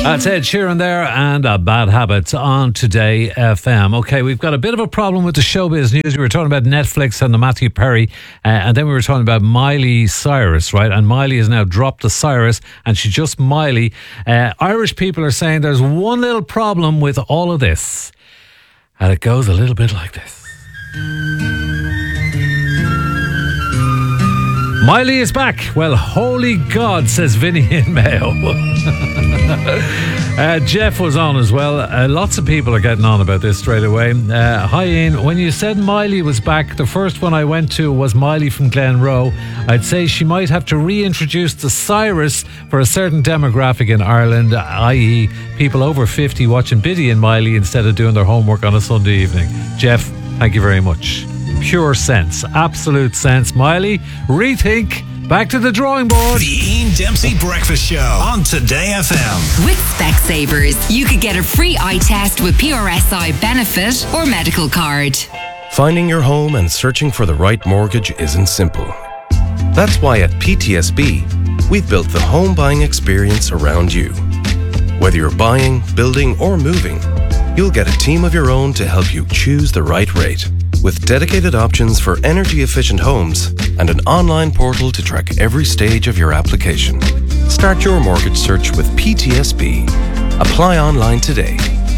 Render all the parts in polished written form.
That's Ed Sheeran there and Bad Habits on Today FM. Okay, we've got a bit of a problem with the showbiz news. We were talking about Netflix and the Matthew Perry, and then we were talking about Miley Cyrus, right? And Miley has now dropped the Cyrus, and she's just Miley. Irish people are saying there's one little problem with all of this, and it goes a little bit like this. Miley is back. Well, holy God, says Vinny in Mayo. Jeff was on as well. Lots of people are getting on about this straight away. Hi Ian, when you said Miley was back, the first one I went to was Miley from Glenroe. I'd say she might have to reintroduce the Cyrus for a certain demographic in Ireland, i.e. people over 50 watching Biddy and Miley instead of doing their homework on a Sunday evening. Jeff, thank you very much. Pure sense, absolute sense. Miley, rethink, back to the drawing board. The Ian Dempsey Breakfast Show on Today FM. With Specsavers, you could get a free eye test with PRSI benefit or medical card. Finding your home and searching for the right mortgage isn't simple. That's why at PTSB, we've built the home buying experience around you. Whether you're buying, building, or moving, you'll get a team of your own to help you choose the right rate. With dedicated options for energy-efficient homes and an online portal to track every stage of your application. Start your mortgage search with PTSB. Apply online today.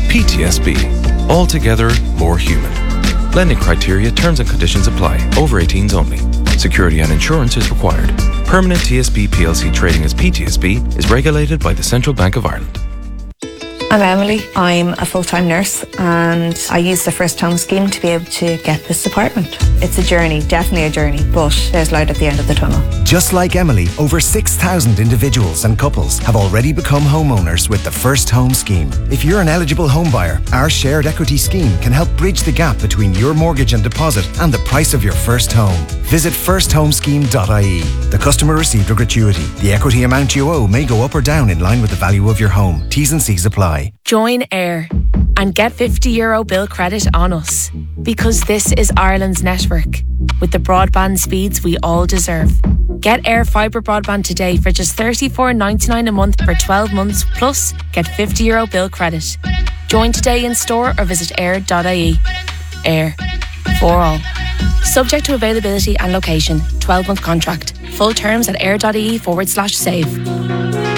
PTSB. Altogether more human. Lending criteria, terms and conditions apply. Over 18s only. Security and insurance is required. Permanent TSB PLC trading as PTSB is regulated by the Central Bank of Ireland. I'm Emily. I'm a full-time nurse and I use the First Home Scheme to be able to get this apartment. It's a journey, definitely a journey, but there's light at the end of the tunnel. Just like Emily, over 6,000 individuals and couples have already become homeowners with the First Home Scheme. If you're an eligible home buyer, our shared equity scheme can help bridge the gap between your mortgage and deposit and the price of your first home. Visit firsthomesscheme.ie. The customer received a gratuity. The equity amount you owe may go up or down in line with the value of your home. T's and C's apply. Join Air and get €50 bill credit on us, because this is Ireland's network with the broadband speeds we all deserve. Get Air Fibre broadband today for just $34.99 a month for 12 months, plus get €50 bill credit. Join today in store or visit air.ie. Air, for all. Subject to availability and location. 12-month contract. Full terms at air.ie/save.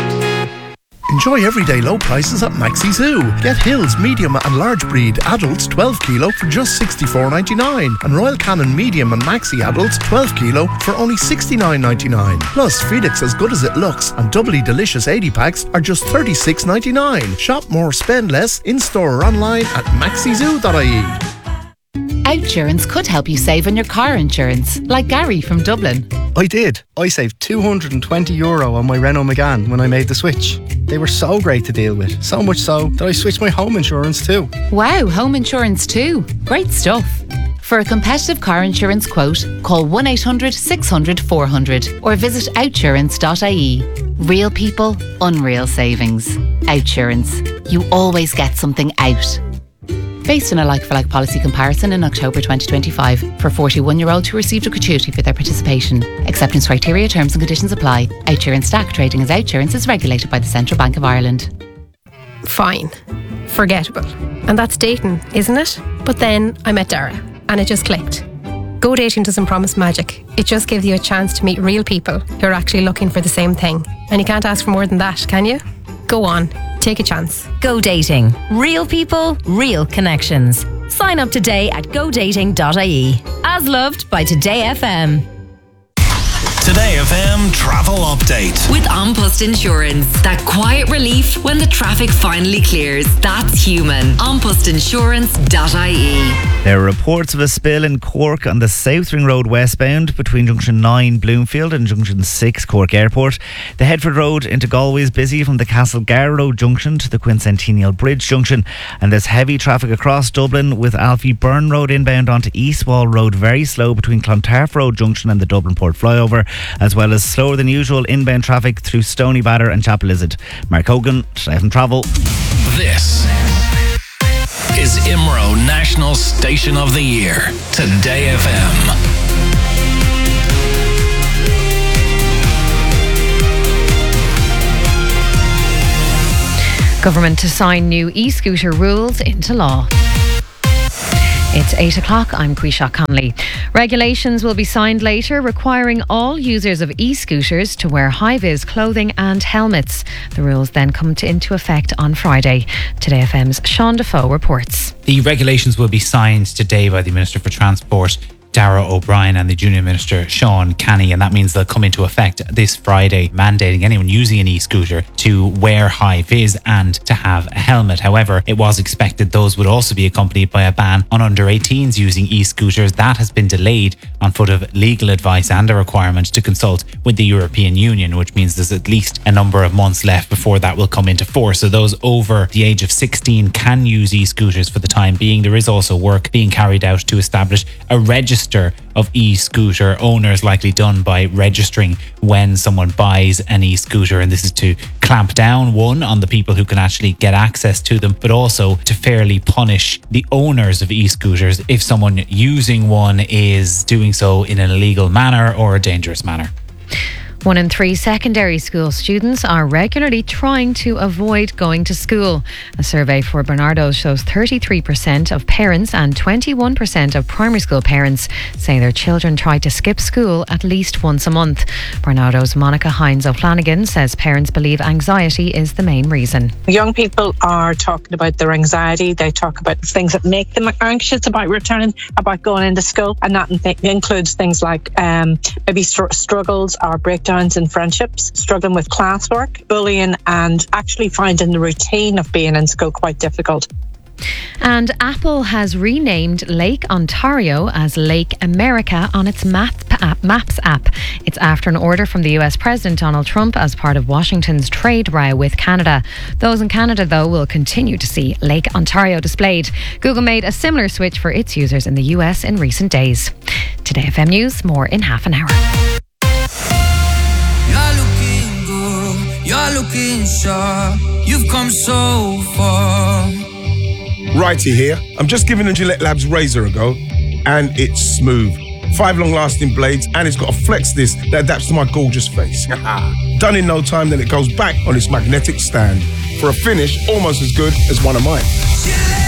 Enjoy everyday low prices at Maxi Zoo. Get Hills medium and large breed adults 12 kilo for just $64.99 and Royal Canin medium and maxi adults 12 kilo for only $69.99. Plus Felix As Good As It Looks and doubly delicious 80 packs are just $36.99. Shop more, spend less in store or online at maxizoo.ie. Outsurance could help you save on your car insurance, like Gary from Dublin. I did. I saved €220 on my Renault Megane when I made the switch. They were so great to deal with, so much so that I switched my home insurance too. Wow, home insurance too. Great stuff. For a competitive car insurance quote, call 1-800-600-400 or visit outsurance.ie. Real people, unreal savings. Outsurance. You always get something out. Based on a like-for-like policy comparison in October 2025 for 41-year-olds who received a gratuity for their participation. Acceptance criteria, terms and conditions apply. Outsurance Stack trading as Outsurance is regulated by the Central Bank of Ireland. Fine. Forgettable. And that's dating, isn't it? But then I met Dara and it just clicked. Go Dating doesn't promise magic. It just gives you a chance to meet real people who are actually looking for the same thing. And you can't ask for more than that, can you? Go on. Take a chance. Go Dating. Real people, real connections. Sign up today at godating.ie. As loved by Today FM. Today FM travel update. With An Post Insurance. That quiet relief when the traffic finally clears. That's human. Anpostinsurance.ie. There are reports of a spill in Cork on the South Ring Road westbound between Junction 9 Bloomfield and Junction 6 Cork Airport. The Headford Road into Galway is busy from the Castlegar Road junction to the Quincentennial Bridge junction, and there's heavy traffic across Dublin with Alfie Byrne Road inbound onto Eastwall Road very slow between Clontarf Road junction and the Dublin Port flyover, as well as slower than usual inbound traffic through Stony Batter and Chapel Lizard. Mark Hogan, Today FM Travel. This is IMRO National Station of the Year. Today FM. Government to sign new e-scooter rules into law. It's 8 o'clock. I'm Quisha Conley. Regulations will be signed later requiring all users of e-scooters to wear high-vis clothing and helmets. The rules then come into effect on Friday. Today FM's Sean Defoe reports. The regulations will be signed today by the Minister for Transport, Darragh O'Brien, and the Junior Minister Sean Canny, and that means they'll come into effect this Friday, mandating anyone using an e-scooter to wear high vis and to have a helmet. However, it was expected those would also be accompanied by a ban on under 18s using e-scooters. That has been delayed on foot of legal advice and a requirement to consult with the European Union, which means there's at least a number of months left before that will come into force. So those over the age of 16 can use e-scooters for the time being. There is also work being carried out to establish a register of e-scooter owners, likely done by registering when someone buys an e-scooter, and this is to clamp down, one, on the people who can actually get access to them, but also to fairly punish the owners of e-scooters if someone using one is doing so in an illegal manner or a dangerous manner. 1 in 3 secondary school students are regularly trying to avoid going to school. A survey for Barnardo's shows 33% of parents and 21% of primary school parents say their children try to skip school at least once a month. Barnardo's Monica Hines O'Flanagan says parents believe anxiety is the main reason. Young people are talking about their anxiety. They talk about things that make them anxious about returning, about going into school, and that includes things like maybe struggles or breakdowns in friendships, struggling with classwork, bullying, and actually finding the routine of being in school quite difficult. And Apple has renamed Lake Ontario as Lake America on its Maps app. It's after an order from the US President Donald Trump as part of Washington's trade row with Canada. Those in Canada, though, will continue to see Lake Ontario displayed. Google made a similar switch for its users in the US in recent days. Today FM News, more in half an hour. You're looking sharp. You've come so far. Righty here. I'm just giving the Gillette Labs razor a go, and it's smooth. 5 long-lasting blades, and it's got a flex disc that adapts to my gorgeous face. Done in no time, then it goes back on its magnetic stand for a finish almost as good as one of mine.